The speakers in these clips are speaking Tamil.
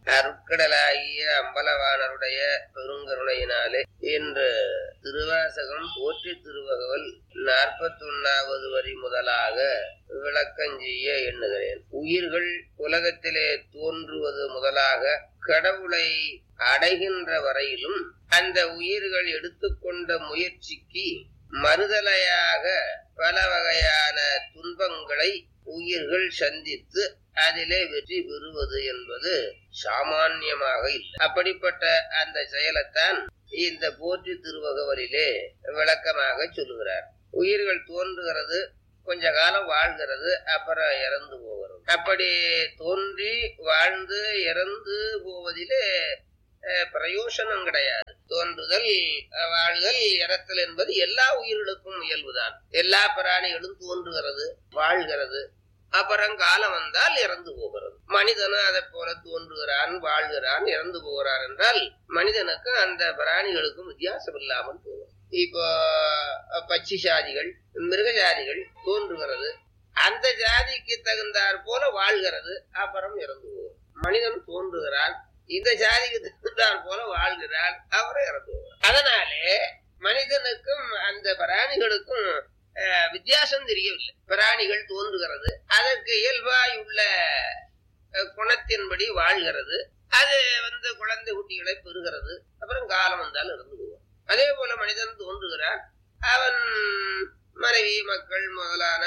அருட்கடலாகிய அம்பலவாணருடைய பெருங்கருணையினாலே இன்று திருவாசகம் போற்றி திருவகவல் 41வது வரி முதலாக விளக்கம் செய்ய எண்ணுகிறேன். உயிர்கள் உலகத்திலே தோன்றுவது முதலாக கடவுளை அடைகின்ற வரையிலும் அந்த உயிர்கள் எடுத்துக்கொண்ட முயற்சிக்கு மறுதலையாக பல வகையான துன்பங்களை உயிர்கள் சந்தித்து அதிலே வெற்றி பெறுவது என்பது சாமான்யமாக இல்லை. அப்படிப்பட்ட அந்த செயலைத்தான் இந்த போற்றி திருவகவலிலே விளக்கமாக சொல்லுகிறார். உயிர்கள் தோன்றுகிறது, கொஞ்ச காலம் வாழ்கிறது, அப்புறம் இறந்து போகிறது. அப்படி தோன்றி வாழ்ந்து இறந்து போவதிலே பிரயோசனம் கிடையாது. தோன்றுதல் வாழ்தல் இறத்தல் என்பது எல்லா உயிர்களுக்கும் இயல்புதான். எல்லா பிராணிகளும் தோன்றுகிறது, வாழ்கிறது, அப்புறம் காலம் வந்தால் இறந்து போகிறது. மனிதனும் அதை போல தோன்றுகிறான், வாழ்கிறான், இறந்து போகிறான் என்றால் மனிதனுக்கும் அந்த பிராணிகளுக்கும் வித்தியாசம் இல்லாமல் போகும். இப்போ பட்சி சாதிகள், மிருக ஜாதிகள் தோன்றுகிறது, அந்த ஜாதிக்கு தகுந்தாற் போல வாழ்கிறது, அப்புறம் இறந்து போகும். மனிதன் தோன்றுகிறான், இந்த ஜாதிக்கு தகுந்தாற் போல வாழ்கிறான், அப்புறம் இறந்து போகிறான். அதனாலே மனிதனுக்கும் அந்த பிராணிகளுக்கும் வித்தியாசம் தெரியவில்லை. பிராணிகள் தோன்றுகிறது, அதற்கு இயல்பாய் உள்ள குணத்தின்படி வாழ்கிறது, அது குழந்தை குட்டிகளை பெறுகிறது, அப்புறம் காலம் வந்தால் இறந்து போவான். அதே போல மனிதன் தோன்றுகிறான், அவன் மனைவி மக்கள் முதலான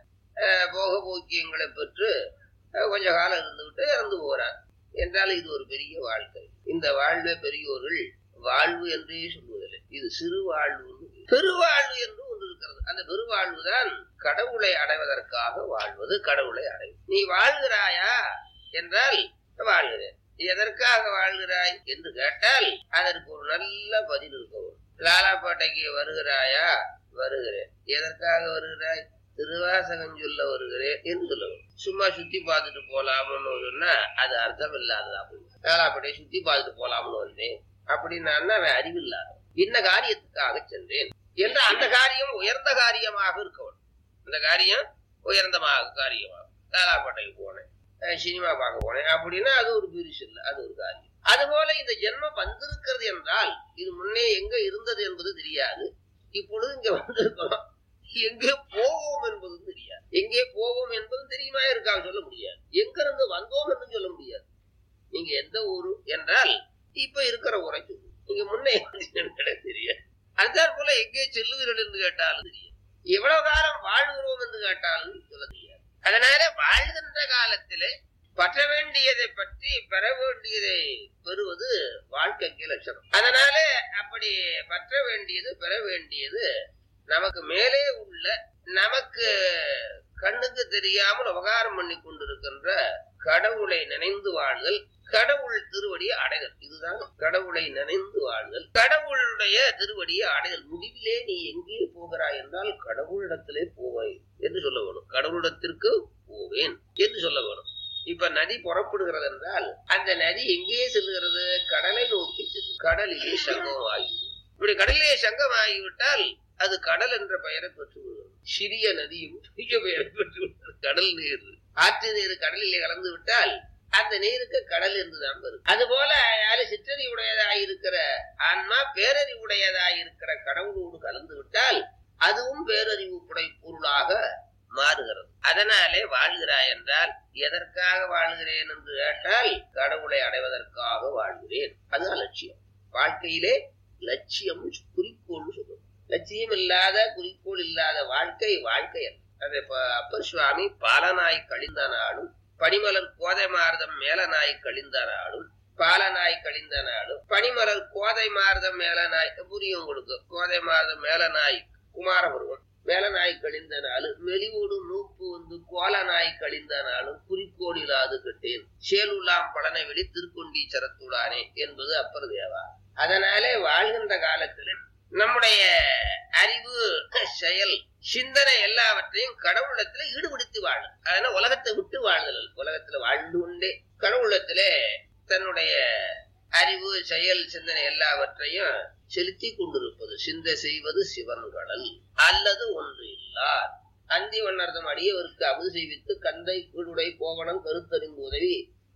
போக போக்கியங்களை பெற்று கொஞ்ச காலம் இருந்துவிட்டு இறந்து போகிறான் என்றால் இது ஒரு பெரிய வாழ்க்கை. இந்த வாழ்வை பெரியோர்கள் வாழ்வு என்றே சொல்வதில்லை. இது சிறு வாழ்வு, பெருவாழ்வு என்று ஒன்று இருக்கிறது. அந்த பெருவாழ்வு தான் கடவுளை அடைவதற்காக வாழ்வது. கடவுளை அடைவது. நீ வாழ்கிறாயா என்றால் வாழ்கிறேன். எதற்காக வாழ்கிறாய் என்று கேட்டால் அதற்கு ஒரு நல்ல பதில் இருக்கவும். லாலாப்பேட்டைக்கு வருகிறாயா? வருகிறேன். எதற்காக வருகிறாய்? திருவாசகம் சொல்ல வருகிறேன் என்று சொல்லவும். சும்மா சுத்தி பார்த்துட்டு போலாம்னு சொன்னா அது அர்த்தம் இல்லாததா? லாலாப்பேட்டையை சுத்தி பார்த்துட்டு போலாம்னு வந்தேன் அப்படின்னா அவன் அறிவில்லாத. என்ன காரியத்துக்காக சென்றேன் என்று அந்த காரியம் உயர்ந்த காரியமாக இருக்கவும். அந்த காரியம் உயர்ந்த காரியமாக. லாலாப்பேட்டைக்கு போனேன், சினிமா பார்க்க போனேன் அப்படின்னா அது ஒரு பெருசு இல்லை, அது ஒரு காரியம். அதுபோல இந்த ஜென்மம் வந்திருக்கிறது என்றால் இது முன்னே எங்க இருந்தது என்பது தெரியாது. இப்பொழுது இங்க வந்திருக்கிறோம், எங்கே போவோம் என்பதும் தெரியாது. எங்கே போவோம் என்பதும் தெரியுமா இருக்காக சொல்ல முடியாது. எங்க இருந்து வந்தோம் என்று சொல்ல முடியாது. நீங்க எந்த ஊரு என்றால் இப்ப இருக்கிற ஊரை சொல்லு. நீங்க முன்னே தெரியாது. அதே போல எங்கே செல்லுகிறீர்கள் என்று கேட்டாலும் தெரியாது. எவ்வளவு காலம் வாழ்கிறோம் என்று கேட்டாலும் சொல்ல தெரியாது. அதனால வாழ்கின்ற காலத்திலே பற்ற வேண்டியதை பற்றி பெற வேண்டியதை பெறுவது வாழ்க்கைக்கு லட்சணம். அதனால அப்படி பற்ற வேண்டியது பெற வேண்டியது நமக்கு மேலே உள்ள, நமக்கு கண்ணுக்கு தெரியாமல் உபகாரம் பண்ணி கொண்டிருக்கின்ற கடவுளை நினைந்து வாழ்தல், கடவுள் திருவடியை அடைதல். இதுதான் கடவுளை நினைந்து வாழ்தல், கடவுளுடைய திருவடியை அடைதல். முடிவிலே நீ எங்கே போகிறாய் என்றால் கடவுளிடத்திலே போவாய் என்று சொல்ல வேணும். கடவுளிடத்திற்கு போவேன் என்று சொல்ல வேணும். இப்ப நதி புறப்படுகிறது என்றால் அந்த நதி எங்கே செல்லுகிறது? கடலை நோக்கி செல்லும். கடலிலே சங்கம் ஆகிவிடும். இப்படி கடலிலே சங்கம் ஆகிவிட்டால் அது கடல் என்ற பெயரை பெற்றுவிடும். சிறிய நதியும் பெரிய பெயரை பெற்றுவிடும். கடல் நீர், ஆற்று நீர் கடலிலே கலந்து விட்டால் அந்த நீருக்கு கடல் என்றுதான் வரும். அதுபோல யாரு சிற்றறிவுடையதாயிருக்கிற ஆன்மா பேரறிவுடையதாயிருக்கிற கடவுளோடு கலந்து விட்டால் அதுவும் பேரறிவு பொருளாக மாறுகிறது. அதனாலே வாழ்கிறாய் என்றால் எதற்காக வாழ்கிறேன் என்று கேட்டால் கடவுளை அடைவதற்காக வாழ்கிறேன். அதுதான் லட்சியம். வாழ்க்கையிலே லட்சியம் குறிக்கோள் சொல்லும். லட்சியம் இல்லாத குறிக்கோள் இல்லாத வாழ்க்கை வாழ்க்கை அல்ல. அது அப்பர் சுவாமி பாலனாய் கழிந்த நாளும் பனிமலர் கோதை மார்தம் மேல நாய் கழிந்த நாளும், பாலனாய் கழிந்த நாளும் பனிமலர் கோதை மார்தம் மேல நாய், புரியும் உங்களுக்கு. கோதை மார்தம் மேல நாய் குமாரபருவம், மேல நாய் கழிந்த நாளும் மெலிவோடு மூப்பு கோல நாய் கழிந்த நாளும் குறிக்கோள் இல்லாது கட்டேன் சேலுலாம் பலனை வெளி திருக்கொண்டி சரத்துடானே என்பது அப்பர் தேவா. அதனாலே வாழ்கின்ற காலத்தில் நம்முடைய அறிவு, செயல், சிந்தனை எல்லாவற்றையும் கடவுளத்துல ஈடுபடுத்தி வாழும். அதனால உலகத்தை விட்டு வாழ்தல். உலகத்துல வாழ்ந்து கொண்டே கடவுளத்திலே தன்னுடைய அறிவு, செயல், சிந்தனை எல்லாவற்றையும் செலுத்தி கொண்டிருப்பது. சிந்தை செய்வது சிவன்கடல் அல்லது ஒன்று இல்லார். அந்தி வண்ணர்தம் அடியவருக்கு அமுது செய்வித்து கந்தை கீழுடை கோவணம் கருத்தறிந்து உதவி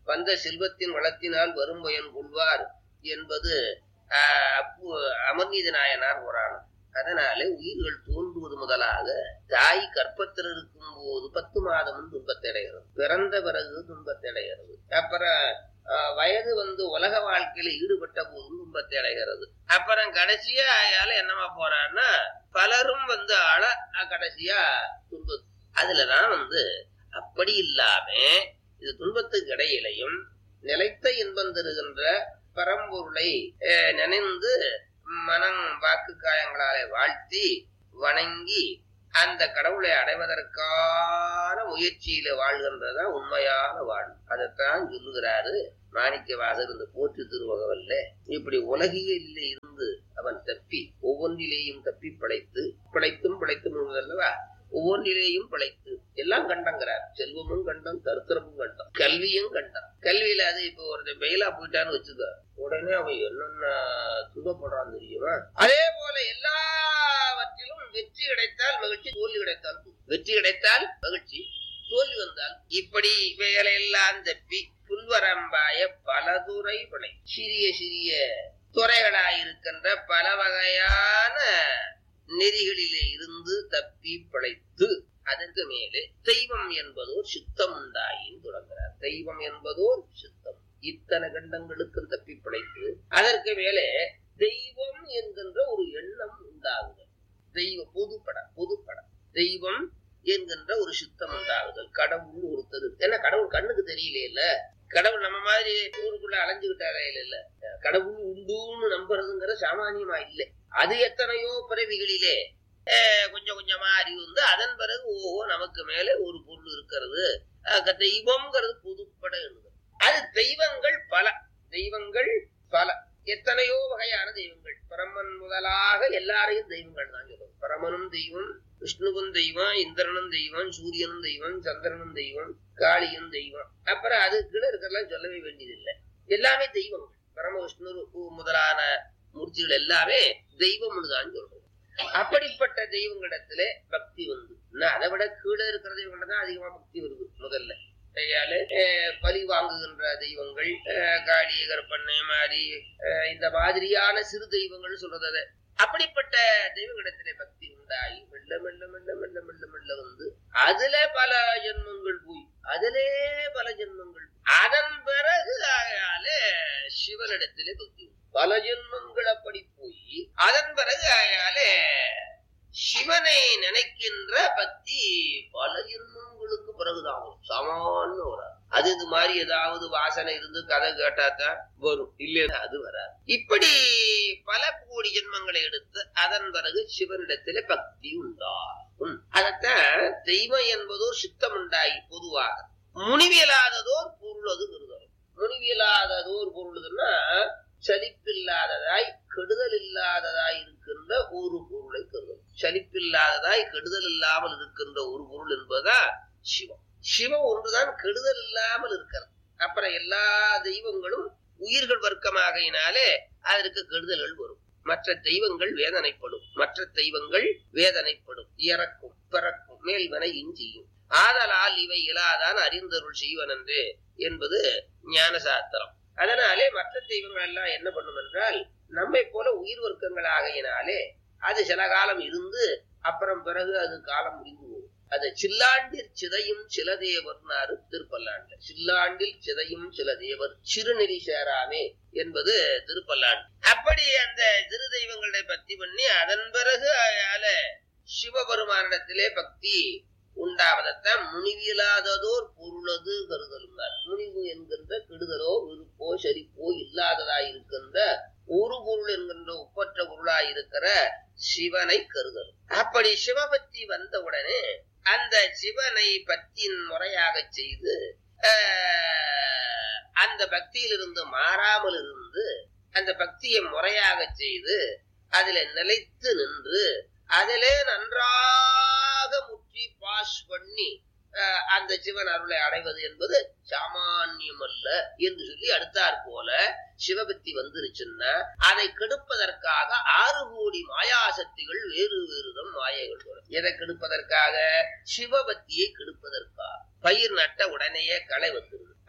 வந்த செல்வத்தின் வளத்தினால் வரும் பயன் கொள்வார் என்பது அமர்நீத நாயனார் புராணம். அதனாலே உயிர்கள் தோன்றுவது முதலாக தாய் கற்பத்தில் இருக்கும் போது 10 மாதமும் துன்பத்தடைகிறது, பிறந்த பிறகு துன்பத்தடைகிறது, அப்புறம் வயது உலக வாழ்க்கையில ஈடுபட்ட போதும் துன்பத்தை அடைகிறது. அப்புறம் கடைசியா அயால என்னமா போறான்னா பலரும் அழ கடைசியா துன்பம். அதுலதான் அப்படி இல்லாம இது துன்பத்துக்கு இடையிலையும் நிலைத்த இன்பம் தருகின்ற பரம்பொருளை நினைந்து மனம் வாக்கு காயங்களாலே வாழ்த்தி வணங்கி அந்த கடவுளை அடைவதற்கான முயற்சியில வாழ்கின்றதா உண்மையான வாழ்வு. அதைத்தான் சொல்லுகிறாரு மாணிக்கவாசகர் இந்த போற்றி திருவகவல்ல. இப்படி உலகியலிலே இருந்து அவன் தப்பி ஒவ்வொன்றிலேயும் தப்பி பிழைத்தும் அல்லவா, ஒவ்வொன்றிலேயும் பிழைத்து எல்லாம் கண்டங்கிறார். செல்வமும் கண்டம், தருத்திரமும் கண்டம், கல்வியும் கண்டம். கல்வியில அது இப்ப ஒருத்தன் பெயிலா போயிட்டான்னு வச்சுக்க, உடனே அவன் என்னென்ன துன்பப்படுறான்னு தெரியுமா? அதே போல எல்லாவற்றிலும் வெற்றி கிடைத்தால் மகிழ்ச்சி, தோல்வி கிடைத்தால் வெற்றி கிடைத்தால் மகிழ்ச்சி, தோல்வி வந்தால் இப்படி வேலையெல்லாம் தப்பி புல்வரம்பாய பல துறை பிழை, சிறிய சிறிய துறைகளாயிருக்கின்ற பல வகையான நெறிகளிலே இருந்து தப்பி பிழைத்து அதற்கு மேலே தெய்வம் என்பதோர் சித்தம் உண்டாயின்னு தொடங்குறார். தெய்வம் என்பதோர் சித்தம், இத்தனை கண்டங்களுக்கும் தப்பி பிழைத்து அதற்கு மேலே தெய்வம் என்கின்ற ஒரு எண்ணம் உண்டாகுதல். தெய்வம் பொதுப்படம் தெய்வம் என்கின்ற ஒரு சித்தம் உண்டாகுதல். கடவுள் ஒருத்தர், ஏன்னா கடவுள் கண்ணுக்கு தெரியல, கடவுள் நம்ம மாதிரி ஊருக்குள்ள அலைஞ்சுக்கிட்டாரே இல்ல. கடவுள் உண்டுன்னு நம்புறதுங்கிற சாமானியமா இல்லை. அது எத்தனையோ பிறவிகளிலே கொஞ்சம் கொஞ்சமா அறிவு அதன் பிறகு நமக்கு மேலே ஒரு பொருள் இருக்கிறது. தெய்வம்ங்கிறது பொதுப்பட எழுது. அது தெய்வங்கள் பல எத்தனையோ வகையான தெய்வங்கள். பரமன் முதலாக எல்லாரையும் தெய்வங்கள் தான் சொல்லுவோம். பரமனும் தெய்வம், விஷ்ணுவும் தெய்வம், இந்திரனும் தெய்வம், சூரியனும் தெய்வம், சந்திரனும் தெய்வம், காளியும் தெய்வம். அப்புறம் அதுக்குள்ள இருக்கிறதெல்லாம் சொல்லவே வேண்டியதில்லை, எல்லாமே தெய்வங்கள். பரம விஷ்ணு முதலான மூர்த்திகள் எல்லாமே தெய்வம்னு தான் சொல்றோம். அப்படிப்பட்ட தெய்வங்களிடத்துல பக்தி அதை விட கீழே இருக்கிற தெய்வங்கள் தான் அதிகமா பக்தி வருது. முதல்ல பலி வாங்குகின்ற தெய்வங்கள், காளி, கருப்பண்ணை, மாரி, இந்த மாதிரியான சிறு தெய்வங்கள் சொல்றது. அப்படிப்பட்ட தெய்வங்களிடத்திலே பக்தி உண்டாகி மெல்ல மெல்ல மெல்ல மெல்ல மெல்ல மெல்ல அதுல பல ஜென்மங்கள் போய் அதன் பிறகு சிவனிடத்திலே பக்தி பல ஜென்மங்கள் அப்படி போய் அதன் பிறகு சிவனை நினைக்கின்ற பக்தி பல ஜென்மங்களுக்கு பிறகுதான் சாமானிய வராது. அது இது மாதிரி ஏதாவது வாசனை இருந்து கதை கேட்டாதான் வரும், இல்லையா அது வராது. இப்படி பல கோடி ஜென்மங்களை எடுத்து அதன் பிறகு சிவனிடத்திலே பக்தி உண்டாகும். அதத்தான் தெய்வம் என்பதோர் சித்தம் உண்டாகி பொதுவாக முனிவியலாததோர் பொருள் அது கருதல். முனிவியலாததோர் பொருள்னா சலிப்பில்லாததாய் கெடுதல் இல்லாததாய் இருக்கின்ற ஒரு பொருளை கருதல். சலிப்பில்லாததாய் கெடுதல் இல்லாமல் இருக்கின்ற ஒரு பொருள் என்பதா சிவம். சிவம் ஒன்றுதான் கெடுதல் இல்லாமல் இருக்கிறது. அப்புறம் எல்லா தெய்வங்களும் உயிர்கள் வர்க்கமாகையினாலே அதற்கு கெடுதல்கள் வரும். மற்ற தெய்வங்கள் வேதனைப்படும், இறக்கும், பிறக்கும், மேல்வனை இஞ்சியும். ஆதலால் இவை இலாதான் அறிந்தருள் செய்வனன்று என்பது ஞான சாஸ்திரம். அதனாலே மற்ற தெய்வங்கள் எல்லாம் என்ன பண்ணும் என்றால் நம்மை போல உயிர் வர்க்கங்கள் ஆகையினாலே அது சில காலம் இருந்து அப்புறம் பிறகு அது காலம் முடிந்து போகும். அது சில்லாண்டில் சிதையும் சில தேவர்னாரு திருப்பல்லாண்டு. சில்லாண்டில் சிதையும் சில தேவர் சிறுநெறி சேராமே என்பது திருப்பல்லாண்டு. அப்படி அந்த திரு தெய்வங்களை பக்தி பண்ணி அதன் பிறகு சிவபெருமானிடத்திலே பக்தி உண்டாவதத்தான் முனிவியலாததோர் பொருளது கருதலுங்கார். முனிவு என்கின்ற கெடுதலோ விருப்போ செறிப்போ இல்லாததாயிருக்கின்ற ஒரு பொருள் என்கின்ற ஒப்பற்ற பொருளாயிருக்கிற சிவனை கருதலும். அப்படி சிவபக்தி வந்தவுடனே அந்த சிவனை பக்தியின் முறையாக செய்து அந்த பக்தியிலிருந்து மாறாமல் இருந்து அந்த பக்தியை முறையாக செய்து அதில் நிலைத்து நின்று அதிலே நன்றாக முற்றி பாஸ் பண்ணி அந்த சிவன் அருளை அடைவது என்பது சாமானியம் அல்ல என்று சொல்லி அடுத்தாற் போல சிவபக்தி வந்துருச்சுன்னா அதை கெடுப்பதற்காக 6 கோடி மாயாசக்திகள் வேறு வேறுதம் மாயைகள் வரும். எதை கெடுப்பதற்காக? சிவபக்தியை கெடுப்பதற்காக. பயிர் நட்ட உடனேயே களை வந்துருது.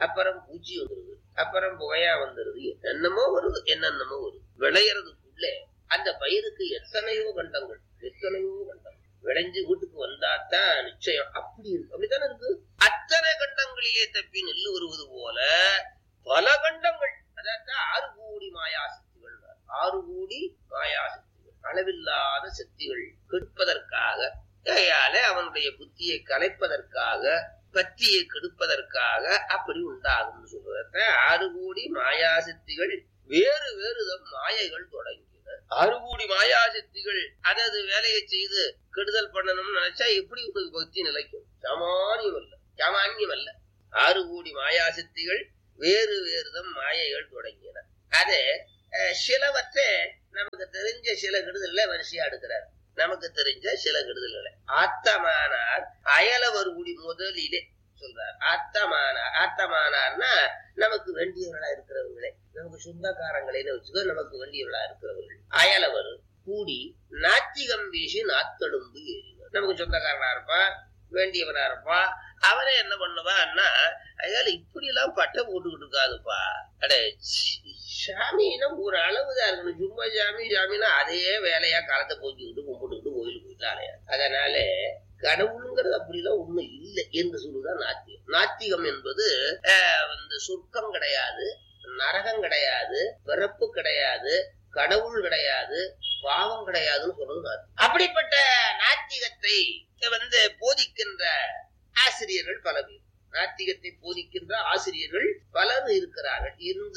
அப்புறம் பூச்சி வந்துருது, அப்புறம் புகையா வந்துருது, என்னென்னமோ வருது. விளையறதுக்குள்ளே அந்த பயிருக்கு எத்தனையோ கண்டங்கள். விளைஞ்சு வீட்டுக்கு வந்தாதான் நிச்சயம். அப்படி இருக்கு, அப்படித்தானே இருக்கு. அத்தனை கண்டங்களிலே தப்பி நெல்லு வருவது போல பல கண்டங்கள். அதான் 6 கோடி மாயாசக்திகள். 6 கோடி மாயாசக்திகள், அளவில்லாத சக்திகள் கெடுப்பதற்காக, அவனுடைய புத்தியை கலைப்பதற்காக, பத்தியை கெடுப்பதற்காக அப்படி உண்டாகும் சொல்றத. 6 கோடி மாயாசக்திகள் வேறு வேறு மாயைகள் தொடங்கின. 6 கோடி மாயாசக்திகள் அதாவது வேலையை செய்து கெடுதல் பண்ணணும்னு நினைச்சா எப்படி உங்களுக்கு பக்தி நிலைக்கும்? சாமானியம் அல்ல. 6 கோடி மாயாசக்திகள் வேறு வேறுதம் மாயைகள் தொடங்கின. அதே சிலவற்றை நமக்கு தெரிஞ்ச சில கெடுதல்ல வரிசையா எடுக்கிறார். நமக்கு தெரிஞ்ச சில கெடுதல்களை ஆத்தமானார் அயலவர் கூடி முதலிலே சொல்றார். ஆத்தமானார்னா நமக்கு வேண்டியவர்களா இருக்கிறவங்களே, நமக்கு சொந்தக்காரங்களேன்னு வச்சுக்கோ, நமக்கு வேண்டியவர்களா இருக்கிறவர்கள். அயலவர் கூடி நாத்திகம் வீசி நாத்தெலும்பு ஏறினார். நமக்கு சொந்தக்காரனா இருப்பான், வேண்டியவனா இருப்பான். அவனே என்ன பண்ணுவான்னா, அயால இப்படி எல்லாம் பட்டை போட்டுக்கிட்டு இருக்காதுப்பா, அட சாமின்னா ஒரு அளவுதான் இருக்கணும். சும்மா சாமின்னா அதே வேலையா காலத்தை போக்கிக்கிட்டு கும்பிட்டுக்கிட்டு கோயிலுக்கு போயிட்டாலையா. அதனால கடவுளுங்கிறது அப்படிலாம் ஒண்ணு இல்லை என்று சொல்லுதான் நாத்திகம். நாத்திகம் என்பது சொர்க்கம் கிடையாது, நரகம் கிடையாது, பிறப்பு கிடையாது, கடவுள் கிடையாது, பாவம் கிடையாதுன்னு சொல்றது நாத்திகம். அப்படிப்பட்ட நாத்திகத்தை போதிக்கின்ற ஆசிரியர்கள் பல பேர், நாத்திகத்தை போதிக்கின்ற ஆசிரியர்கள் பலர் இருக்கிறார்கள்,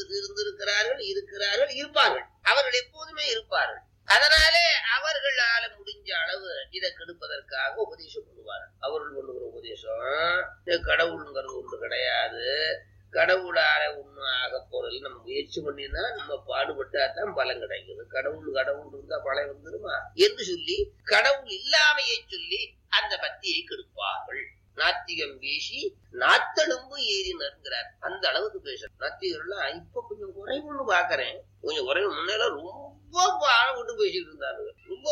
இருப்பார்கள். அவர்கள் எப்போதுமே இருப்பார்கள். அதனாலே அவர்களால முடிஞ்ச அளவு இதை கெடுப்பதற்காக உபதேசம் பண்ணுவார்கள். அவர்கள் பண்ணுகிற உபதேசம் கடவுளுங்கிறது ஒன்று கிடையாது, கடவுளால ஒண்ணு ஆக போறது. நம்ம முயற்சி பண்ணினா நம்ம பாடுபட்டாதான் பலன் கிடைக்குது. கடவுள் இருந்தா பலன் வந்துருமா என்று சொல்லி கடவுள் இல்லாமையை சொல்லி அந்த பக்தியை கெடுப்பார்கள். நாத்திகம் வீசி நாத்தெலும்பு ஏறினார். அந்த அளவுக்கு பேச நாத்திகர்கள் இப்ப கொஞ்சம் குறைவுன்னு பாக்குறேன். கொஞ்சம் குறைவு. முன்னால ரொம்ப பாட விட்டு பேசிட்டு இருந்தாங்க,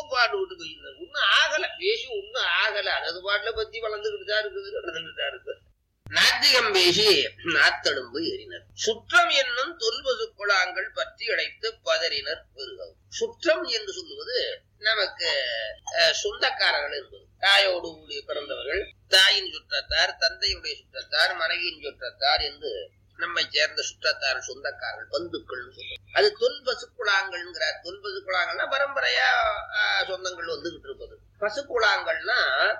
ஒன்னும் ஆகல, பேசி ஒன்னும் ஆகல. அது பாட்டுல பத்தி வளர்ந்துகிட்டு தான் இருக்குது. நாத்திகம் பேசி நாத்தெலும்பு ஏறினர். சுற்றம் என்னும் தொல்பசுக்குழாங்கள் பற்றி அடைத்து பதறினர் பெருகவும். சுற்றம் என்று சொல்லுவது நமக்கு சொந்தக்காரர்கள் என்பது. தாயோடு கூடிய பிறந்தவர்கள், தாயின் சுற்றத்தார், தந்தையுடைய சுற்றத்தார், மனைவியின் சுற்றத்தார் என்று நம்மை சேர்ந்த சுற்றத்தார், சொந்தக்காரர்கள், பந்துக்கள் சொல்றோம். அது தொல்பசுக்குழாங்கள்ங்கிறார். தொல்பசுக்குழாங்கள்னா பரம்பரையா சொந்தங்கள் வந்துகிட்டு இருப்பது. பசுக்குழாங்கள்னா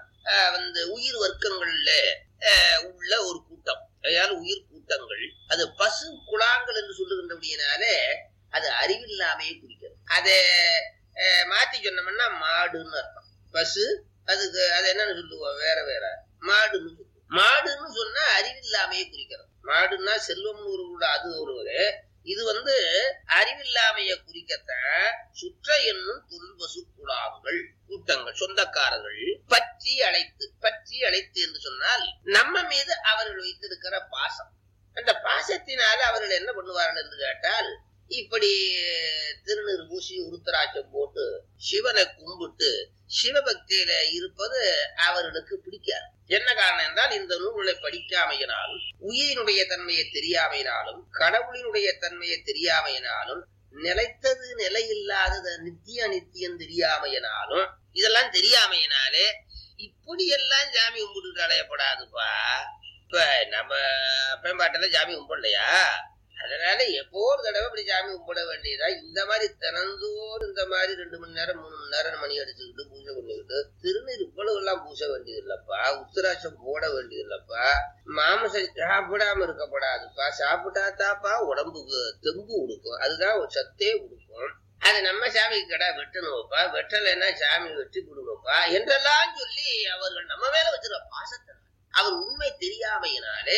உயிர் வர்க்கங்கள்ல உள்ள ஒரு கூட்டம், உயிர் கூட்டங்கள். அது பசு குழாங்கள் என்று சொல்லுகின்றபடியினாலே அது அறிவில்லாமையே குறிக்கிறது. அதை மாத்தி சொன்னோம்னா மாடுன்னு அர்த்தம். பசு அதுக்கு அது என்னன்னு சொல்லுவோம், வேற மாடுன்னு சொல்லுவோம். மாடுன்னு சொன்னா அறிவில்லாமையே குறிக்கிறது. மாடுன்னா செல்வம் ஒரு அது ஒரு இது அறிவில்லாமைய குறிக்கத்தான் சுற்ற என்னும் தொல்பசு குழாங்கள் கூட்டங்கள், சொந்தக்காரர்கள் பற்றி அழைத்து என்று சொன்னால் நம்ம மீது அவர்கள் வைத்திருக்கிற பாசம். அந்த பாசத்தினால அவர்கள் என்ன பண்ணுவார்கள் என்று கேட்டால், இப்படி திருநீர் பூசி உருத்தராட்சம் போட்டு சிவனை கும்பிட்டு சிவபக்தியில இருப்பது அவர்களுக்கு பிடிக்காது. என்ன காரணம் என்றால், இந்த நூல்களை படிக்காமையினாலும், உயிரினுடைய தன்மையை தெரியாமையினாலும், கடவுளினுடைய தன்மையை தெரியாமையினாலும், நிலைத்தது நிலை இல்லாதது நித்திய அநித்தியம் தெரியாமையினாலும், இதெல்லாம் தெரியாமையினாலே இப்படி எல்லாம் சாமி கும்பிட்டு அலையப்படாதுப்பா. இப்ப நம்ம பயன்பாட்டில சாமி கும்பிடலையா, அதனால எப்போ ஒரு தடவை இப்படி சாமி கும்பிட வேண்டியதா. இந்த மாதிரி தினந்தோறும் இந்த மாதிரி 2 மணி நேரம் 3 மணி நேரம் மணி அடிச்சுக்கிட்டு பூஜை பண்ணிக்கிட்டு திருநீர் இவ்வளவு எல்லாம் பூச வேண்டியது இல்லப்பா, உத்தராட்சம் போட வேண்டியது இல்லப்பா, மாமிசம் சாப்பிடாம இருக்கப்படாதுப்பா. சாப்பிட்டாத்தாப்பா உடம்புக்கு தெம்பு கொடுக்கும், அதுதான் ஒரு சத்தே கொடுக்கும். அது நம்ம சாமிக்கு கடை வெட்டணும்ப்பா, வெட்டலைன்னா சாமி வெட்டி கொடுங்கப்பா என்றெல்லாம் சொல்லி அவர்கள் நம்ம மேல வச்சிருக்க பாசத்தை, அவர் உண்மை தெரியாமையினாலே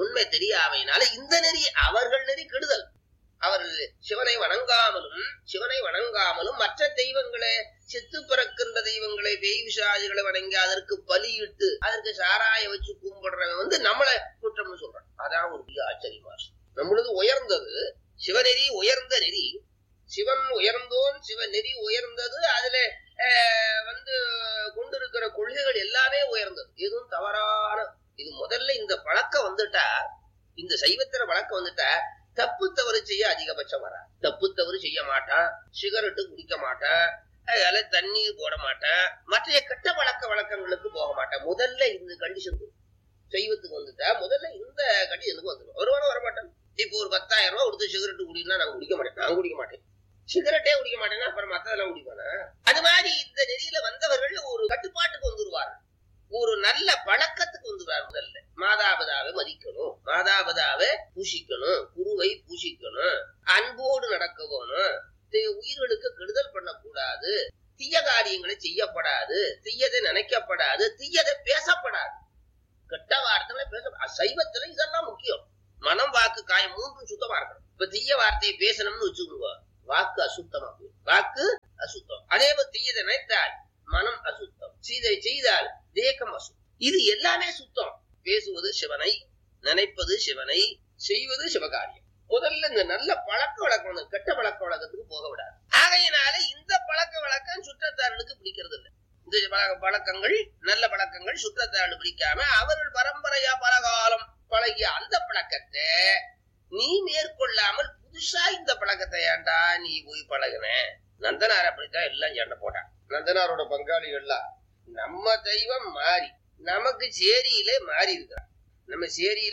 இந்த நெறி அவர்கள் நெறி கெடுதல். அவர்கள் சிவனை வணங்காமலும் மற்ற தெய்வங்களை, செத்து பிறக்கின்ற தெய்வங்களை, பேய் விசாதிகளை வணங்கி அதற்கு பலியிட்டு அதற்கு சாராய வச்சு கும்பிடுறவன் நம்மளை குற்றம்னு சொல்றான். அதான் ஒரு பெரிய ஆச்சரியமா. நம்மளது உயர்ந்தது சிவநெறி, உயர்ந்த நெறி. சிவன் உயர்ந்தோன், சிவ நெறி உயர்ந்தது. அதுல கொண்டிருக்கிற கொள்கைகள் எல்லாமே உயர்ந்தது, எதுவும் தவறான. இது முதல்ல இந்த பழக்கம் வந்துட்டா இந்த சைவத்துல வழக்கம் வந்துட்டா தப்பு தவறு செய்ய அதிகபட்சம் வரா. தப்பு தவறு செய்ய மாட்டான், சிகரெட்டு குடிக்க மாட்டான், அதனால தண்ணீர் போட மாட்டான், மற்ற கெட்ட வழக்கங்களுக்கு போக மாட்டான். முதல்ல இந்த கண்டிஷன் சைவத்துக்கு வந்துட்டா முதல்ல இந்த கண்டிஷனுக்கு வந்துடும். வருவானோ வரமாட்டான். இப்போ ஒரு 10,000 ரூபாய் கொடுத்து சிகரெட்டு குடினா நான் குடிக்க மாட்டேன். நான் குடிக்க மாட்டேன், சிகரெட்டே குடிக்க மாட்டேன்னா அப்புறம் மத்ததெல்லாம் குடிப்பானா? அது மாதிரி இந்த நெறியில வந்தவர்கள் ஒரு கட்டுப்பாட்டுக்கு வந்துருவார், ஒரு நல்ல பழக்கத்துக்கு வந்துருவார். முதல்ல மாதாபிதாவை மதிக்கணும், மாதாபிதாவை பூசிக்கணும், குருவை பூசிக்கணும், அன்போடு நடக்க வேணும், உயிர்களுக்கு கெடுதல் பண்ணக்கூடாது, தீய காரியங்களை செய்யப்படாது, தீயதை நினைக்கப்படாது, தீயதை பேசப்படாது, கெட்ட வார்த்தைகளை பேச. சைவத்துல இதெல்லாம் முக்கியம். மனம் வாக்கு காயம் மூன்றும் சுத்தமா இருக்கணும். இப்ப தீய வார்த்தையை பேசணும்னு வச்சுக்கோங்க, வாக்கு அசுத்தமா போய், வாக்கு அசுத்தம். அதே போல தீயதை நினைத்தால் மனம் அசுத்தம், சீதை செய்தால் தேகம் அசுத்தம். இது எல்லாமே சுத்தம். பேசுவது சிவனை, நினைப்பது சிவனை, செய்வது சிவகாரியம். முதல்ல இந்த நல்ல பழக்க வழக்கம், கெட்ட பழக்க வழக்கத்துக்கு போக விடாது. ஆகையினால இந்த பழக்க வழக்கம் சுற்றத்தார்களுக்கு பிடிக்கிறது இல்லை. இந்த பழக்கங்கள், நல்ல பழக்கங்கள் சுற்றத்தார்கள் பிடிக்காம அவர்கள் பரம்பரையா பலகாலம் பழகிய அந்த பழக்கத்தை நீ மேற்கொள்ளாமல் புதுசா இந்த பழக்கத்தை ஏண்டா நீ போய் பழகுன. நந்தனார் அப்படித்தான் எல்லாம் சண்டை போட்டான். நந்தனாரோட பங்காளிகள்லாம் நம்ம தெய்வம் மாறி நமக்கு சேரியிலே மாறி இருக்கிறான், நம்ம சேரியில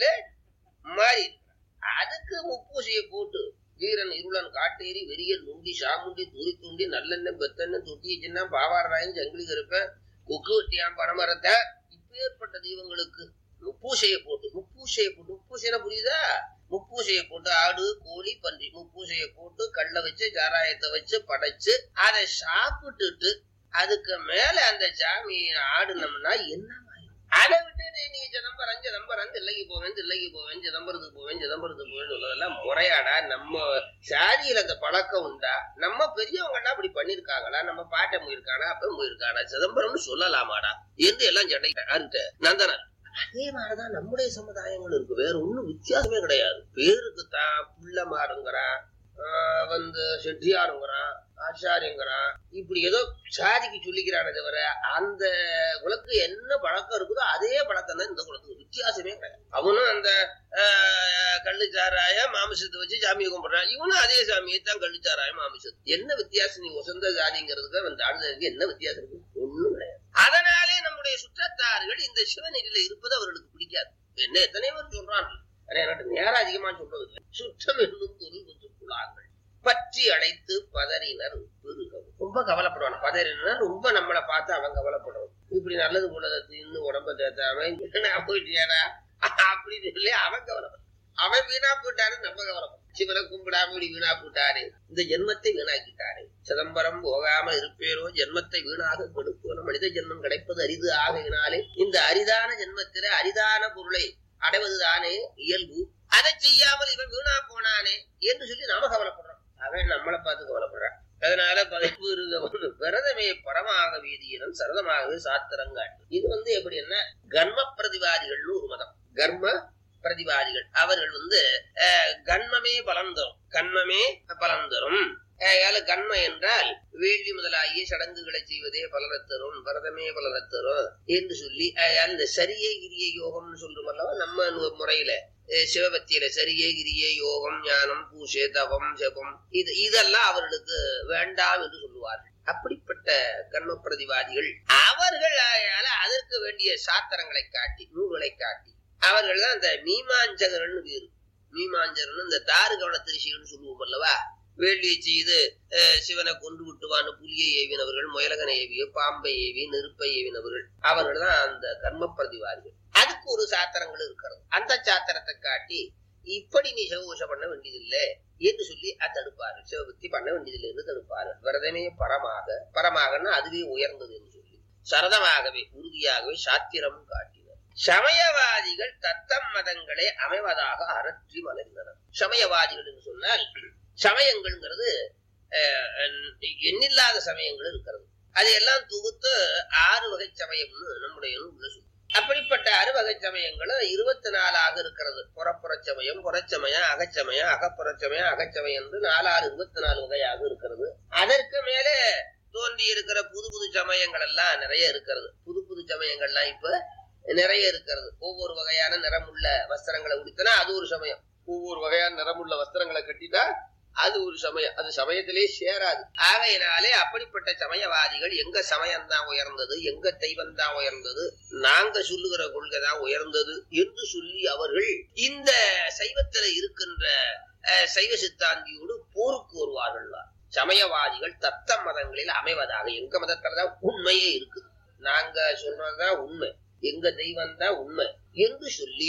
மாறி இருக்கிறான். அதுக்கு முப்பூசையை போட்டு வீரன் இருளன் காட்டேரி வெறியல் நுண்டி சாமுண்டி தூரி தூண்டி நல்லெண்ணெய் பெத்தெண்ணெய் தொட்டிய சின்ன பாவாராயும் ஜங்கிலி கருப்பேன் கொக்கு வெட்டியான் பரமரத்தை இப்பேற்பட்ட தெய்வங்களுக்கு முப்பூசையை போட்டு, முப்பூசைனா புரியுதா? முப்பூசையை போட்டு ஆடு கோழி பன்றி முப்பூசையை போட்டு கல்ல வச்சு சாராயத்தை வச்சு படைச்சு அதை சாப்பிட்டுட்டு அதுக்கு மேல அந்த சாமியை ஆடுனோம்னா என்ன? அதை விட்டு நீ சிதம்பரம் தில்லைக்கு போவேன் சிதம்பரத்துக்கு போவேன் சொல்றதெல்லாம் முறையாடா? நம்ம சாதியில அந்த பழக்கம் உண்டா? நம்ம பெரியவங்கன்னா அப்படி பண்ணிருக்காங்களா? நம்ம பாட்டை போயிருக்கானா, அப்ப போயிருக்கானா? சிதம்பரம்னு சொல்லலாமாடா என்று எல்லாம் சண்டைக்கிட்ட நந்தனார். அதே மாதிரிதான் நம்முடைய சமுதாயங்கள் இருக்கு, வேற ஒண்ணும் வித்தியாசமே கிடையாது. பேருக்குத்தான் புள்ளமாருங்கிறான், செட்டியாருங்கிறான், ஆச்சாரியங்கிறான், இப்படி ஏதோ சாதிக்கு சொல்லிக்கிறானே தவிர அந்த குலத்துக்கு என்ன பழக்கம் இருக்குதோ அதே பழக்கம் தான் இந்த குலத்துக்கு, வித்தியாசமே கிடையாது. அவனும் அந்த கள்ளுச்சாராய மாமிசத்தை வச்சு சாமியை கும்பிடுறான், இவனும் அதே சாமியை தான் கள்ளுச்சாராய மாமிசத்து. என்ன வித்தியாசம்? நீ வசந்த ஜாதிங்கிறதுக்கு அந்த ஆளுநருக்கு என்ன வித்தியாசம் இருக்கு? ஒண்ணும் கிடையாது. அதனாலே நம்முடைய சுற்றத்தார்கள் இந்த சிவநெறியில இருப்பது அவர்களுக்கு பிடிக்காது. என்ன எத்தனை பேர் சொல்றான், நேரம் அதிகமா சொல்றது இல்லை. சுற்றம் என்னும் தொழில் குழாங்கள் பற்றி அழைத்து பதறினர் பெருகவும். ரொம்ப கவலைப்படுவான். பதறினர் ரொம்ப நம்மளை பார்த்து அவன் கவலைப்படுவான். இப்படி நல்லது போனதை இன்னும் உடம்ப தேத்தாம போயிட்டியாடா அப்படின்னு சொல்லி அவன் கவலைப்படுறான். அவன் வீணா போயிட்டாரு, நம்ம கவலைப்படுறோம். சிவனை கும்பிடாம இப்படி வீணா போட்டாரு, இந்த ஜென்மத்தை வீணாக்கிட்டாரு. சிதம்பரம் போகாம இருப்பேரோ ஜென்மத்தை வீணாக கொடுப்போம். மனித ஜென்மம் கிடைப்பது அரிது ஆகையினாலே இந்த அரிதான ஜென்மத்தில அரிதான பொருளை அடைவதுதானே இயல்பு. அதை செய்யாமல் இவன் வீணா போனானே என்று சொல்லி நாம கவலைப்படுறோம். அவன் நம்மளை பார்த்து கவலைப்படுறான். அதனால பதிவு விரதமே பரமாக வேதியினம் சரதமாகவே சாத்திரங்காட்டு. இது எப்படின்னா கர்ம பிரதிவாதிகள்னு ஒரு மதம். கர்ம பிரதிவாதிகள் அவர்கள் கண்மமே பலம் தரும், கண்மமே பலம் தரும். கண்ம என்றால் வேள்வி முதலாகிய சடங்குகளை செய்வதே பலனத்தரும், பரதமே பலனத்தரும் என்று சொல்லி அந்த சரியே கிரிய யோகம்னு சொல்றோம் அல்லவா நம்ம முறையில சிவபக்தியில. சரியே கிரிய யோகம், ஞானம், பூசை, தவம், ஜபம் இதெல்லாம் அவர்களுக்கு வேண்டாம் என்று சொல்லுவார்கள். அப்படிப்பட்ட கர்ம பிரதிவாதிகள் அவர்கள் அதற்கு வேண்டிய சாத்திரங்களை காட்டி, நூல்களை காட்டி அவர்கள் தான் அந்த மீமாஞ்சகர்னு பேரு. மீமாஞ்சகர்னு இந்த தாரு கவனத்திரிசிகள்னு சொல்லுவோம் அல்லவா. வேள்வியை செய்து சிவனை கொண்டு விட்டுவான்னு புலியை ஏவினவர்கள், முயலகனை ஏவிய பாம்பை ஏவி நெருப்பை ஏவினவர்கள் அவர்கள் தான் அந்த கர்ம பிரதிவாதிகள். அதுக்கு ஒரு சாத்திரங்கள் இருக்கிறது. அந்த சாத்திரத்தை காட்டி இப்படி நீ சிவபூஷை பண்ண வேண்டியதில்லை என்று சொல்லி தடுப்பார்கள். சிவபக்தி பண்ண வேண்டியதில்லை என்று தடுப்பார்கள். விரதமே பரமாகன்னா அதுவே உயர்ந்தது என்று சொல்லி சரதமாகவே உறுதியாகவே சாத்திரம் காட்டினர். சமயவாதிகள் தத்தம் மதங்களை அமைவதாக அரற்றி மலர்ந்தனர். சமயவாதிகள் என்று சொன்னால் சமயங்கள்ங்கிறது எண்ணில்லாத சமயங்கள் இருக்கிறது. அதையெல்லாம் தொகுத்து 6 வகை சமயம்னு நம்முடைய நூல்ல சொல்லு. அப்படிப்பட்ட 6 வகை சமயங்களும் 24 இருக்கிறது. புறப்புறச்சமயம், புறச்சமயம், அகச்சமயம், அகப்புறச்சமயம், அகச்சமயம் என்று 24 வகையாக இருக்கிறது. அதற்கு மேலே தோன்றி இருக்கிற புது புது சமயங்கள் எல்லாம் நிறைய இருக்கிறது. புது புது சமயங்கள்லாம் இப்ப நிறைய இருக்கிறது. ஒவ்வொரு வகையான நிறமுள்ள வஸ்திரங்களை உடுத்தினா அது ஒரு சமயம், ஒவ்வொரு வகையான நிறமுள்ள வஸ்திரங்களை கட்டிட்டா அது ஒரு சமயம். அது சமயத்திலே சேராது. ஆகையினாலே அப்படிப்பட்ட சமயவாதிகள் எங்க சமயம் தான் உயர்ந்தது, எங்க தெய்வம் தான் உயர்ந்தது, நாங்க சொல்லுகிற கொள்கை தான் உயர்ந்தது என்று சொல்லி அவர்கள் இந்த சைவத்துல இருக்கின்ற சைவ சித்தாந்தியோடு போருக்கு வருவார்கள். சமயவாதிகள் தத்த மதங்களில் அமைவதாக, எங்க மதத்துலதான் உண்மையே இருக்குது, நாங்க சொல்றதுதான் உண்மை, எங்க தெய்வம் தான் உண்மை என்று சொல்லி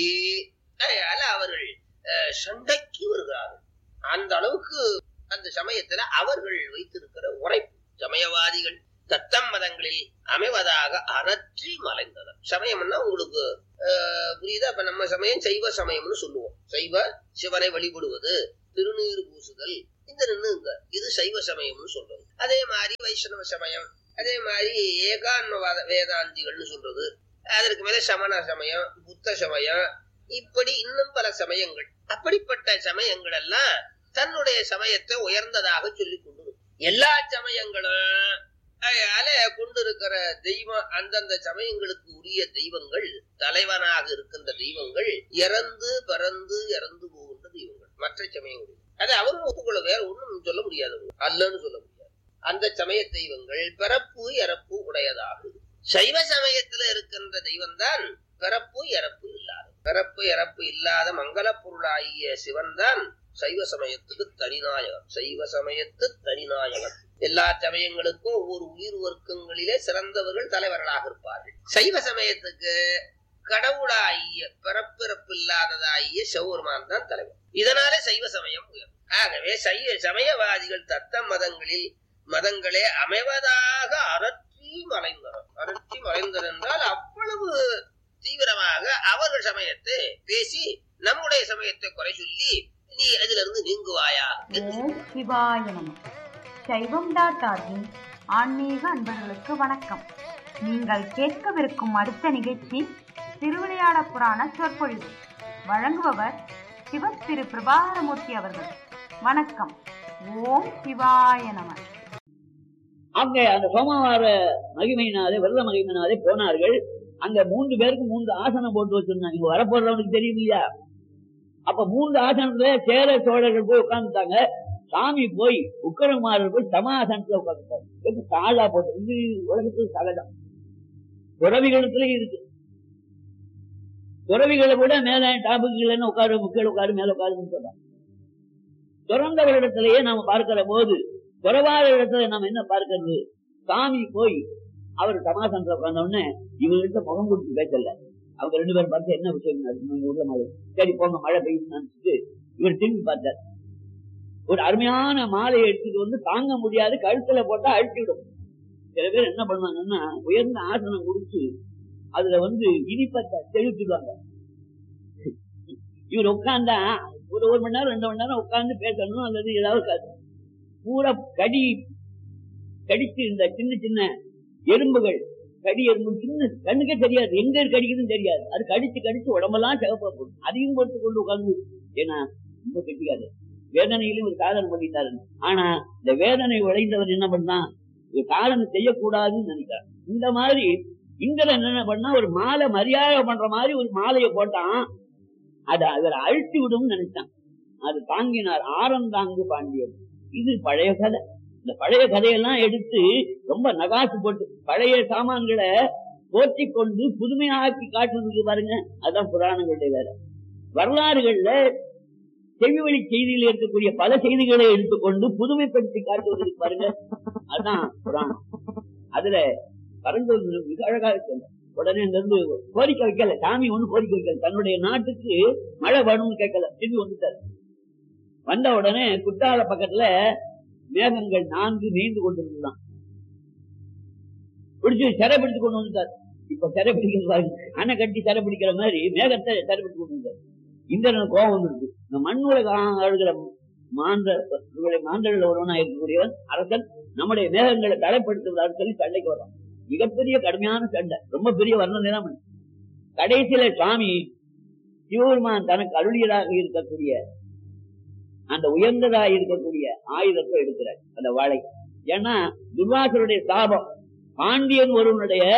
அவர்கள் சண்டைக்கு வருகிறார்கள். அந்த அளவுக்கு அந்த சமயத்துல அவர்கள் வைத்திருக்கிற உரைப்பு, சமயவாதிகள் தத்தம் மதங்களில் அமைவதாக அறற்றி மலைந்தனர். சமயம்னா உங்களுக்கு புரியுதா? இப்ப நம்ம சமயம் சைவ சமயம்னு சொல்லுவோம். சைவ சிவனை வழிபடுவது, திருநீறு பூசுதல், இந்த நின்னுங்க இது சைவ சமயம்னு சொல்றது. அதே மாதிரி வைஷ்ணவ சமயம், அதே மாதிரி ஏகான்மவாத வேதாந்திகள்னு சொல்றது, அதற்கு மேல சமண சமயம், புத்த சமயம், இப்படி இன்னும் பல சமயங்கள். அப்படிப்பட்ட சமயங்கள் எல்லாம் தன்னுடைய சமயத்தை உயர்ந்ததாக சொல்லிக் கொண்டு எல்லா சமயங்களும் கொண்டிருக்கிற தெய்வம், அந்தந்த சமயங்களுக்கு உரிய தெய்வங்கள், தலைவனாக இருக்கின்ற தெய்வங்கள் இறந்து பறந்து இறந்து போகின்ற தெய்வங்கள். மற்ற சமயங்கள் அதை அவர்கள் ஒப்புக்கொள்ள, வேற ஒண்ணும் சொல்ல முடியாது, அல்லன்னு சொல்ல முடியாது. அந்த சமய தெய்வங்கள் பிறப்பு இறப்பு உடையதாக. சைவ சமயத்துல இருக்கின்ற தெய்வம் தான் பிறப்பு இறப்பு இல்லாத, பிறப்பு இறப்பு இல்லாத மங்கள பொருளாகிய சிவன் தான் சைவ சமயத்துக்கு தனிநாயகன். சைவ சமயத்து தனிநாயகன். எல்லா சமயங்களுக்கும் ஒவ்வொரு உயிர் வர்க்கங்களிலே சிறந்தவர்கள் தலைவர்களாக இருப்பார்கள். சைவ சமயத்துக்கு கடவுளாகிய பிறப்பிறப்பு இல்லாததாகிய சிவபெருமான் தான் தலைவர். இதனால சைவ சமயம் உயரும். ஆகவே சைவ சமயவாதிகள் தத்த மதங்களே அமைவதாக அறற்றி மலைந்தனர். அறற்றி மலைந்தனர் என்றால் அவ்வளவு தீவிரமாக அவர்கள் சமயத்தை பேசி நம்முடைய சமயத்தை குறை சொல்லி நீ அதிலிருந்து இருந்து நீங்குவாயா. சிவாய நம. சைவம் டாட்டாவின் ஆன்மீக அன்பர்களுக்கு வணக்கம். நீங்கள் கேட்கவிருக்கும் அடுத்த நிகழ்ச்சி திருவிளையாட புராண சொற்பொழிவு. வழங்குபவர் சிவத்திரு பிரபாகரமூர்த்தி அவர்கள். வணக்கம். ஓம் சிவாய நம. அங்க அந்த சோமவார மகிமையினாலே, விரத மகிமையினாலே போனார்கள். அங்க 3 பேருக்கு 3 ஆசனம் போட்டு வச்சிருந்தாங்க. இங்க வரப்போறவனுக்கு தெரியும் இல்லையா? அப்ப 3 ஆசனத்துல சேர சோழர்கள் போய் உட்கார்ந்துட்டாங்க. சாமி போய் உக்கரகுமாரர் போய் சமாசனத்துல உட்கார்ந்துட்டாங்க. தாழா போட்டு, இது உலகத்துக்கு சகஜம், துறவிகளத்துல இருக்கு. துறவிகளை விட மேல டாபுக்கு உட்காரு, முக்கிய உட்காரு, மேல உட்காருன்னு சொல்றாங்க. துறந்தவரிடத்திலேயே நாம பார்க்கிற போது துறவாத இடத்துல நாம என்ன பார்க்கிறது? சாமி போய் அவர் சமாசனத்துல உட்கார்ந்த உடனே இவங்கள்ட்ட முகம் கொடுத்து பேசல. அவங்க 2 பேரும் பார்த்து என்ன விஷயம் உள்ள மழை, சரி போங்க மழை பெய்யுன்னு நினைச்சிட்டு இவர் திரும்பி பார்த்தார். ஒரு அருமையான மாலையை எடுத்துட்டு வந்து தாங்க முடியாது, கழுத்துல போட்டா அழுத்திவிடும். சில பேர் என்ன பண்ணுவாங்கன்னா உயர்ந்த ஆசனம் கொடுத்து அதுல இனிப்பத்தை தெளிச்சுடுவாங்க. இவர் உட்கார்ந்தா ஒரு 1 மணி நேரம் 2 மணி நேரம் உட்கார்ந்து பேசணும், அல்லது ஏதாவது பூரா கடிச்சு இந்த சின்ன சின்ன எறும்புகள், கடி எறும்பு சின்ன கண்ணுக்கே தெரியாது, எங்க கடிக்குதுன்னு தெரியாது, அது கடிச்சு கடிச்சு உடம்பெல்லாம் சிவப்பா போடும். அதையும் போட்டு கொண்டு உட்கார்ந்து, ஏன்னா ரொம்ப கெட்டிக்காது, வேதனையிலும் ஒரு சாதனை பண்ணிட்டாரு. ஆனா இந்த வேதனை விளைந்தவர் என்ன பண்ணா, ஒரு சாதனை செய்யக்கூடாதுன்னு நினைக்கிறார். இந்த மாதிரி இந்திரன் என்ன பண்ணா, ஒரு மாலை மரியாதை பண்ற மாதிரி ஒரு மாலையை போட்டான். அதை அவர் அழுத்தி விடும் நினைச்சான். அது தாங்கினார். ஆரந்தாங்கு பாண்டியன். இது பழைய கதை. இந்த பழைய கதையெல்லாம் எடுத்து ரொம்ப நகாசு போட்டு பழைய சாமான்களை போற்றி கொண்டு புதுமையாக்கி காட்டுறதுக்கு பாருங்க, அதுதான் புராணங்களுடைய வேலை. வரலாறுகள்ல செவிவழி செய்தியில் இருக்கக்கூடிய பல செய்திகளை எடுத்துக்கொண்டு புதுமைப்படுத்தி காட்டுவதற்கு பாருங்க, அதுதான் புராணம். அதுல பரஞ்சோதி மிக அழகாக சொல்ல, உடனே இருந்து கோரிக்கை வைக்கல, சாமி ஒண்ணு கோரிக்கை வைக்கல, தன்னுடைய நாட்டுக்கு மழை வரணும்னு கேட்கல, திரும்பி வந்துட்டாரு. வந்த உடனே குற்றால பக்கத்துல மேகங்கள் 4 நீண்டு கொண்டிருந்தான். பிடிச்சு சிறை பிடிச்சு கொண்டு வந்துட்டார். இப்ப சிறை பிடிக்கிறது அணை கட்டி சிறை பிடிக்கிற மாதிரி மேகத்தை சிறை பிடிச்சு கொண்டு வந்தார். இந்திரன் கோபம் இருக்கு. இந்த மண் உலக ஆளுகிற மாந்தர்கள் ஒருவனா இருக்கக்கூடியவன் அரசன் நம்முடைய மேகங்களை தடைப்படுத்துவதாக சொல்லி சண்டைக்கு வர்றான். மிகப்பெரிய கடுமையான சண்டை, ரொம்ப பெரிய வர்ணனை தான். கடைசியில சுவாமி சிவபெருமான் தனக்கு அருளியதாக இருக்கக்கூடிய அந்த உயர்ந்ததாக இருக்கக்கூடிய ஆயுதத்தை எடுக்கிறார், அந்த வாளை. ஏன்னா துர்வாசருடைய சாபம், பாண்டியன் ஒருவனுடைய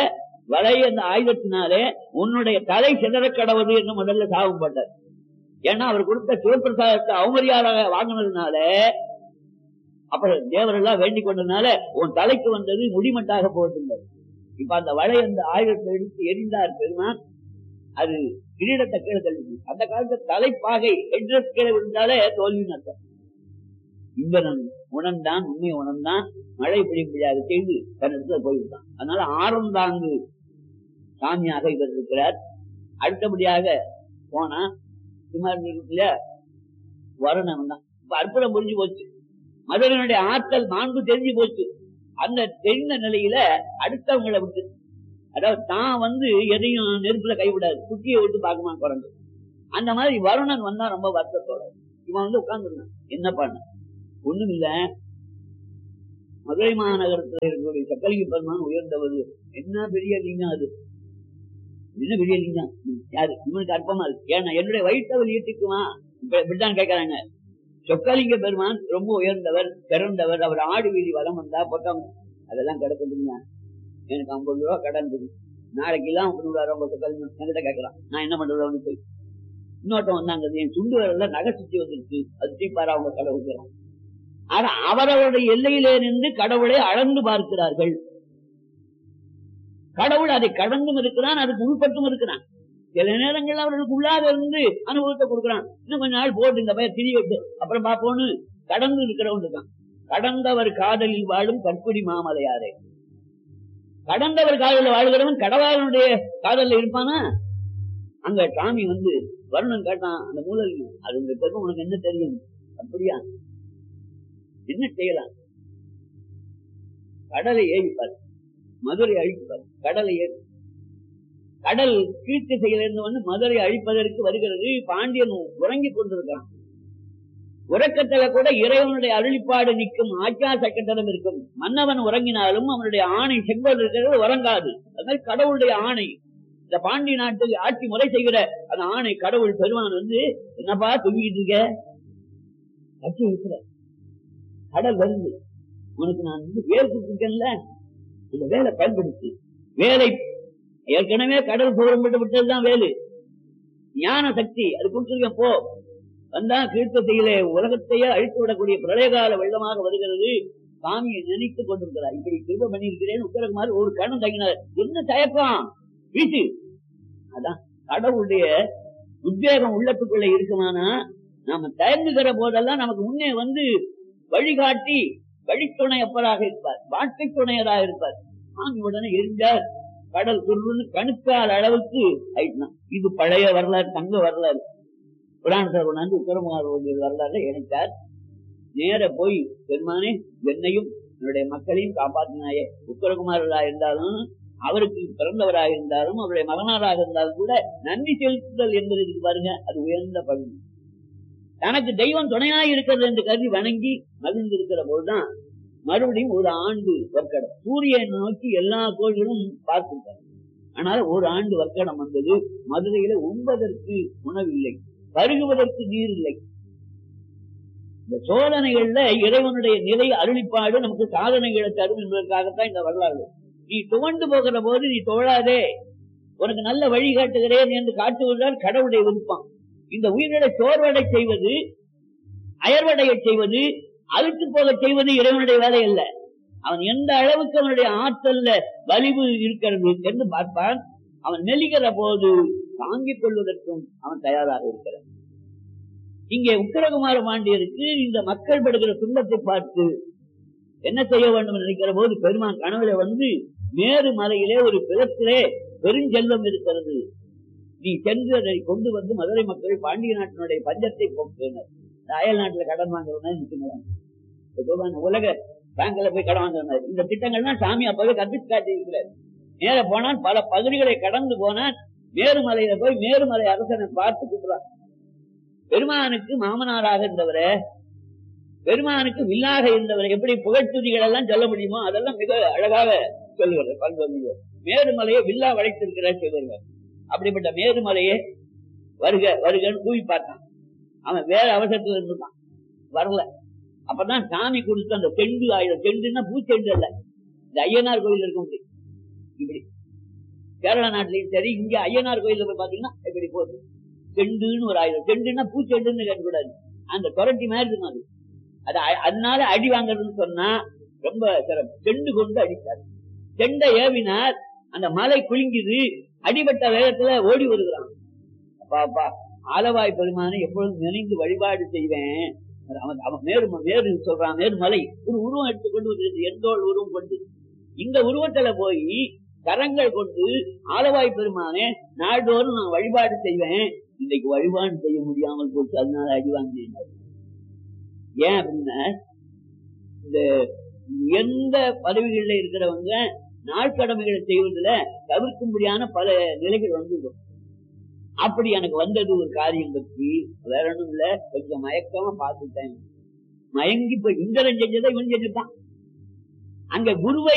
வலை அந்த ஆயுதத்தினாலே உன்னுடைய தலை சிதற கடவுது என்று முதல்ல சாபம் போட்டார். ஏன்னா அவர் கொடுத்த சிவபிரசாதத்தை அவமரியாதாக வாங்கினதுனால, அப்புறம் தேவரெல்லாம் வேண்டிக் கொண்டதுனால உன் தலைக்கு வந்தது முடிமட்டாக போவதில்லை. இப்ப அந்த வலை அந்த ஆயுதத்தை எடுத்து எரிந்தார் பெருமான். அது கிரீடத்தை கீழே தள்ளி, அந்த காலத்துல தலைப்பாகை எட்ரஸ் கீழே விழுந்தாலே தோல்வின்னு அர்த்தம். இந்திரன் உணர்ந்தான், உண்மை உணர்ந்தான், மழை பிடிப்படியாக செய்து தன் இடத்துல போய்விட்டான். அதனால ஆரந்தாங்கு சாமியாக இவர் இருக்கிறார். அடுத்தபடியாக போனா சுமார் வருணன் தான். இப்ப அற்புதம் புரிஞ்சு போச்சு, மதுரனுடைய ஆற்றல் மாண்பு தெரிஞ்சு போச்சு. அந்த தெரிந்த நிலையில அடுத்தவங்களை விட்டு, அதாவது தான் எதையும் நெருப்புல கைவிடாது, குட்டியை விட்டு பார்க்குமா குறைஞ்சு. அந்த மாதிரி வருணன் வந்தா ரொம்ப வருத்தத்தோட இவன் உட்கார்ந்துருந்தான். என்ன பண்ண ஒண்ணும் இல்ல, மதுரை மாநகரத்தில் இருக்கக்கூடிய சக்கலிங்க பெருமான் உயர்ந்தவர். என்ன பெரிய லிங்கம் அது, என்ன பெரிய லிங்கம், யாரு இவனுக்கு அற்பமா இருக்கு. ஏன்னா என்னுடைய வயிற்றவல் ஈட்டிக்குமா இப்படித்தான் கேட்கறாங்க. சொக்கலிங்க பெருமான் ரொம்ப உயர்ந்தவர், பிறந்தவர். அவர் ஆடு வீதி வளம் வந்தா பொட்டம் அதெல்லாம் கிடக்குதுங்க. எனக்கு 50 ரூபா கடன் இருக்கு, நாளைக்கு எல்லாம் 50 ரூபா ரொம்ப சொக்கலிங்கம் என்கிட்ட கேட்கலாம். நான் என்ன பண்றது போய் இன்னொருத்தம் வந்தாங்க, என் சுண்டு வரல நகை சுத்தி வந்துருக்கு, அது தீப்பாரா அவங்க கடவுள். ஆனா அவரவருடைய எல்லையிலே நின்று கடவுளை அளந்து பார்க்கிறார்கள். கடவுள் அதை கடந்தும் இருக்கிறான், அதுக்கு உள்பட்டும் இருக்கிறான். சில நேரங்கள் அவர்களுக்கு உள்ளாக இருந்து அனுபவத்தை கொடுக்கிறான். இன்னும் கொஞ்ச நாள் போட்டு இந்த பையன் திரி விட்டு அப்புறம் பாப்போன்னு கடந்து இருக்கிறவன் இருக்கான். கடந்தவர் காதலில் வாழும் கற்புடி மாமலையாரே. கடந்தவர் காதலில் வாழ்கிறவன் கடவாளனுடைய காதலில் இருப்பானா? அங்க சாமி வருணன் கேட்டான், அந்த மூலலிங்கம், அது உங்க பெருமை உனக்கு என்ன தெரியும்? அப்படியா, என்ன செய்யலாம்? கடலை ஏறிப்பார், மதுரை அழிப்பார். கடலை ஏறி கடல் கீழ்த்து செய்யலிருந்து மதுரை அழிப்பதற்கு வருகிறது. பாண்டியன் உறங்கிக் கொண்டிருக்கான். உறக்கத்துல கூட இறைவனுடைய அருளிப்பாடு நிற்கும், ஆச்சா சக்கரம் இருக்கும். மன்னவன் உறங்கினாலும் அவனுடைய ஆணை செங்கோல் இருக்கிறது உறங்காது. அதனால கடவுளுடைய ஆணை, இந்த பாண்டிய நாட்டுக்கு ஆட்சி முறை செய்கிற அந்த ஆணை கடவுள் பெருமான் என்னப்பா தூங்கிட்டு இருக்க, கட்சி இருக்கிற கடல் வருது, உனக்கு நான் வேல் கொடுத்துருக்கேன்ல, இந்த வேலை பயன்படுத்தி வேலை ஏற்கனவே கடல் சூழப்பட்டு விட்டதுதான் வேலு, ஞான சக்தி அது கொடுத்துருக்கேன். போ வந்தா கீழ்த்தத்தையிலே உலகத்தையே அழித்து விடக்கூடிய பிரளயகால வெள்ளமாக வருகிறது. சாமியை நினைத்துக் கொண்டிருக்கிறார். இப்படி திரும்ப பண்ணியிருக்கிறேன் உத்தரகுமார் ஒரு கணம் தங்கினார். என்ன தயக்கம் வீட்டு, அதான் கடவுளுடைய உத்வேகம் உள்ளத்துக்குள்ள இருக்குமானா நாம தயங்குகிற போதெல்லாம் நமக்கு முன்னே வழிகாட்டி வழித்துணையப்பராக இருப்பார், வாழ்க்கை துணையராக இருப்பார். சாமி உடனே எரிஞ்சார். கடல் குருன்னு கணுக்கால் அளவுக்கு ஆயிட்டான். இது பழைய வரலாறு, தங்க வரலாறு. புராணத்தை கொண்டாந்து உத்தரகுமார் வரலாறு இணைத்தார். நேர போய் பெருமானே என்னையும் என்னுடைய மக்களையும் காப்பாற்றினாயே, உத்தரகுமாரராக இருந்தாலும் அவருக்கு பிறந்தவராக இருந்தாலும் அவருடைய மகனாராக இருந்தாலும் கூட நன்றி செலுத்துதல் என்பது இருக்கு பாருங்க, அது உயர்ந்த பகுதி. தனக்கு தெய்வம் துணையாக இருக்கிறது என்று கருதி வணங்கி மகிழ்ந்திருக்கிற போதுதான் மறுபடியும் ஒரு ஆண்டு வர்க்கடம். சூரியனை நோக்கி எல்லா கோள்களும் பார்த்திருக்காங்க. ஆனால் ஒரு ஆண்டு வர்க்கடம் வந்தது. மதுரையில உண்பதற்கு உணவில்லை, பருகுவதற்கு நீர் இல்லை. இந்த சோதனைகள்ல இறைவனுடைய நிலை அருளிப்பாடு நமக்கு சாதனைகளை தரும் என்பதற்காகத்தான் இந்த வரலாறு. நீ துவண்டு போகிற போது நீ தொழாதே, உனக்கு நல்ல வழி காட்டுகிறேன் என்று காட்டுவதால் கடவுளுடைய விருப்பம். இந்த உயிர்களை சோர்வடை செய்வது, அயர்வடைய செய்வது, அழுத்து போக செய்வது இறைவனுடைய வேலை அல்ல. அவன் எந்த அளவுக்கு அவனுடைய ஆற்றல்ல வலிவு இருக்கிறது என்று பார்ப்பான். அவன் நெலிகிற போது தாங்கிக் கொள்வதற்கும் அவன் தயாராக இருக்கிறான். இங்கே உத்தரகுமார பாண்டியருக்கு இந்த மக்கள் படுகிற துன்பத்தை பார்த்து என்ன செய்ய வேண்டும் நினைக்கிற போது பெருமான் கனவுல மேரு மலையிலே ஒரு பிறத்திலே பெருஞ்செல்வம் இருக்கிறது, நீ சென்று அதை கொண்டு மதுரை மக்கள் பாண்டிய நாட்டினுடைய பஞ்சத்தை போக்குனர். அயல் நாட்டுல கடன் வாங்குறவங்க உலக பேங்க்ல போய் கடன் வாங்குறாரு. இந்த திட்டங்கள்லாம் சாமி அப்பவே கற்பித்து காட்டி இருக்கிறார். நேர போனான், பல பகுதிகளை கடந்து போனான். மேருமலையில போய் மேருமலை அரசனை பார்த்து கூட்டுறான். பெருமானுக்கு மாமனாராக இருந்தவரை, பெருமானுக்கு வில்லாக இருந்தவரை எப்படி புகழ்த்துதிகள் எல்லாம் சொல்ல முடியுமோ அதெல்லாம் மிக அழகாக சொல்லுவார். பல்வேறு மேருமலையை வில்லா வளைத்திருக்கிறார் சொல்லுவார். அப்படிப்பட்ட மேருமலையே வருக வருகன்னு கூவி பார்த்தான். அவன் வேற அவசரத்துல இருந்துட்டான், வரல. அப்பதான் சாமி கொடுத்து அந்த செண்டு ஆயுதம், செண்டுன்னா பூச்செண்டு அல்ல, இந்த ஐயனார் கோயில் இருக்கும் இப்படி கேரளா நாட்டிலையும் சரி, இங்க ஐயனார் கோயில்ல போய் பாத்தீங்கன்னா எப்படி போகுது, செண்டுன்னு ஒரு ஆயுதம். செண்டுன்னா பூச்செண்டுன்னு கேட்கக்கூடாது, அந்த தொரட்டி மாதிரி இருக்கும் அது. அதனால அடி வாங்குறதுன்னு சொன்னா ரொம்ப சிரமம். செண்டு கொண்டு அடித்தார். செண்டை ஏவினார், அந்த மலை குலுங்கிது, அடிபட்ட வேகத்துல ஓடி வருகிறான். அப்பா ஆலவாய் பெருமானை எப்பொழுதும் நினைந்து வழிபாடு செய்வேன். அவன் மேரு சொல்றான், மேருமலை ஒரு உருவம் எடுத்துக்கொண்டு வந்து எந்தோள் உருவம் கொண்டு இந்த உருவத்துல போய் கரங்கள் கொண்டு ஆலவாய் பெருமானே நாள்தோறும் நான் வழிபாடு செய்வேன், இன்னைக்கு வழிபாடு செய்ய முடியாமல் போச்சு, அதனால அடிவாங்க. ஏன் அப்படின்னா, இந்த எந்த பதவிகள்ல இருக்கிறவங்க நாட்கடமைகளை செய்வதில் தவிர்க்கும்படியான பல நிலைகள் வந்துடும். அப்படி எனக்கு வந்தது ஒரு காரியம் பற்றி வேற ஒண்ணும் இல்ல, கொஞ்சம் மயக்கமா பார்த்துட்டேன். மயங்கி போய் இந்திரன் செஞ்சதை இவன் செஞ்சுட்டான். அங்க குருவை